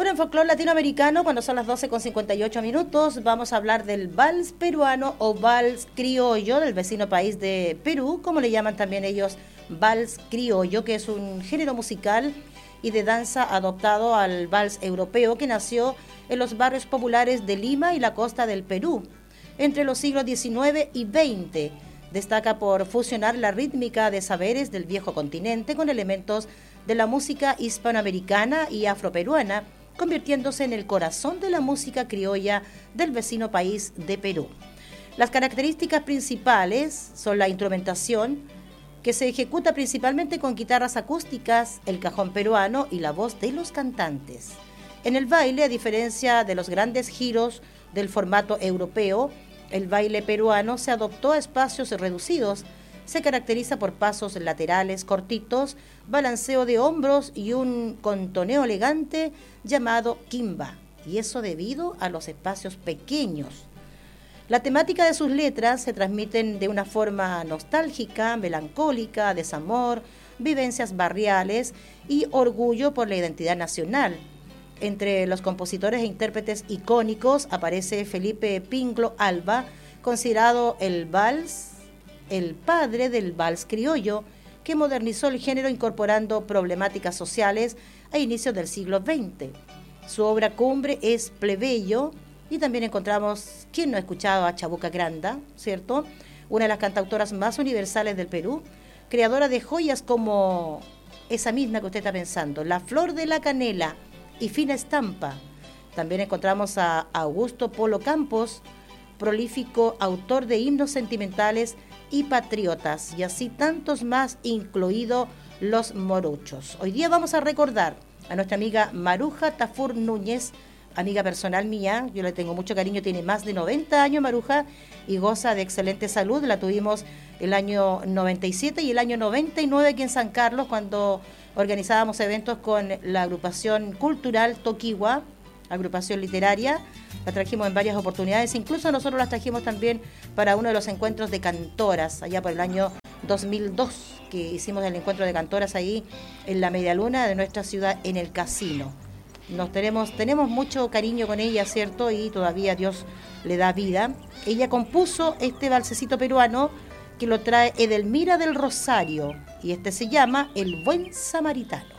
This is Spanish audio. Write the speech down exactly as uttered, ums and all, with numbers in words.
Bueno, en folclore latinoamericano, cuando son las doce con cincuenta y ocho minutos, vamos a hablar del vals peruano o vals criollo del vecino país de Perú, como le llaman también ellos, vals criollo, que es un género musical y de danza adoptado al vals europeo que nació en los barrios populares de Lima y la costa del Perú entre los siglos diecinueve y veinte. Destaca por fusionar la rítmica de saberes del viejo continente con elementos de la música hispanoamericana y afroperuana, convirtiéndose en el corazón de la música criolla del vecino país de Perú. Las características principales son la instrumentación, que se ejecuta principalmente con guitarras acústicas, el cajón peruano y la voz de los cantantes. En el baile, a diferencia de los grandes giros del formato europeo, el baile peruano se adoptó a espacios reducidos. Se caracteriza por pasos laterales cortitos, balanceo de hombros y un contoneo elegante llamado quimba, y eso debido a los espacios pequeños. La temática de sus letras se transmiten de una forma nostálgica, melancólica, desamor, vivencias barriales y orgullo por la identidad nacional. Entre los compositores e intérpretes icónicos aparece Felipe Pinclo Alba, considerado el vals, el padre del vals criollo, que modernizó el género incorporando problemáticas sociales a inicios del siglo veinte. Su obra cumbre es Plebeyo, y también encontramos, ¿quién no ha escuchado a Chabuca Granda, cierto? Una de las cantautoras más universales del Perú, creadora de joyas como esa misma que usted está pensando, La Flor de la Canela y Fina Estampa. También encontramos a Augusto Polo Campos, prolífico autor de himnos sentimentales y patriotas, y así tantos más, incluido los moruchos. Hoy día vamos a recordar a nuestra amiga Maruja Tafur Núñez, amiga personal mía, yo le tengo mucho cariño, tiene más de noventa años Maruja y goza de excelente salud. La tuvimos el año noventa y siete y el año noventa y nueve aquí en San Carlos, cuando organizábamos eventos con la agrupación cultural Toquiwa, agrupación literaria. La trajimos en varias oportunidades, incluso nosotros las trajimos también para uno de los encuentros de cantoras, allá por el año dos mil dos, que hicimos el encuentro de cantoras ahí en la media luna de nuestra ciudad, en el casino. Nos tenemos, tenemos mucho cariño con ella, ¿cierto? Y todavía Dios le da vida. Ella compuso este valsecito peruano que lo trae Edelmira del Rosario, y este se llama El Buen Samaritano.